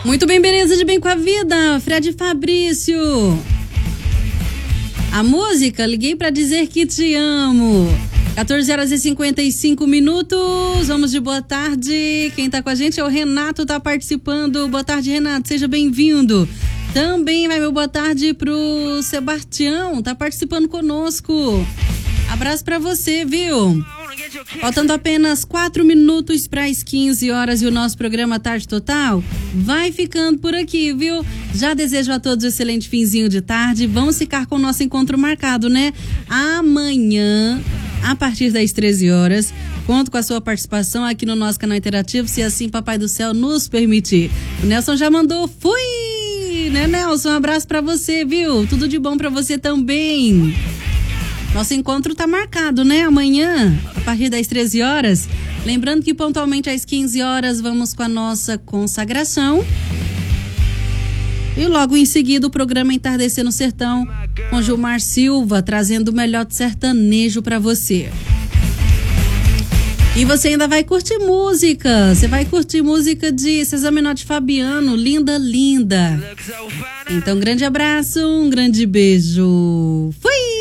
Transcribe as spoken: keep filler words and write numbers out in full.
Muito bem, beleza, de bem com a vida, Fred Fabrício. A música, liguei pra dizer que te amo. quatorze horas e cinquenta e cinco minutos, vamos de boa tarde. Quem tá com a gente é o Renato, tá participando. Boa tarde, Renato, seja bem-vindo. Também vai meu boa tarde pro Sebastião, tá participando conosco. Abraço pra você, viu? Faltando apenas quatro minutos para as quinze horas e o nosso programa Tarde Total vai ficando por aqui, viu? Já desejo a todos um excelente finzinho de tarde. Vamos ficar com o nosso encontro marcado, né? Amanhã, a partir das treze horas, conto com a sua participação aqui no nosso canal interativo, se assim Papai do Céu nos permitir. O Nelson já mandou, fui! Né, Nelson? Um abraço para você, viu? Tudo de bom para você também. Nosso encontro tá marcado, né? Amanhã, a partir das treze horas. Lembrando que pontualmente às quinze horas vamos com a nossa consagração. E logo em seguida o programa Entardecer no Sertão com Gilmar Silva, trazendo o melhor de sertanejo pra você. E você ainda vai curtir música. Você vai curtir música de César Menotti e Fabiano, Linda, Linda. Então, grande abraço, um grande beijo. Fui!